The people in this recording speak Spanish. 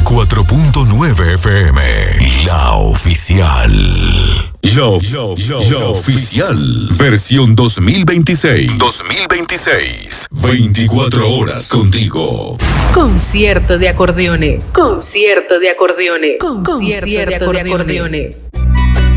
94.9 FM, la oficial. La oficial. Versión 2026. 24 horas contigo. Concierto de acordeones. Concierto de acordeones. Concierto de acordeones.